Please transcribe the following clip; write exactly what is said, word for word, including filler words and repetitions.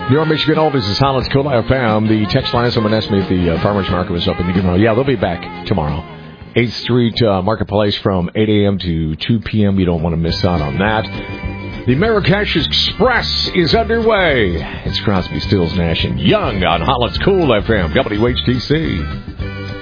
Your Michigan Oldies is Holland's Cool F M. The text line, someone asked me if the uh, farmer's market was open. Yeah, they'll be back tomorrow. eighth Street uh, Marketplace from eight a.m. to two p.m. You don't want to miss out on that. The Marrakesh Express is underway. It's Crosby, Stills, Nash, and Young on Holland's Cool F M, W H T C.